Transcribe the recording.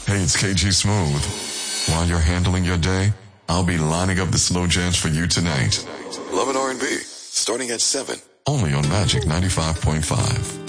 Hey, it's KG Smooth. While you're handling your day, I'll be lining up the slow jams for you tonight. Love and R&B, starting at 7. Only on Magic 95.5.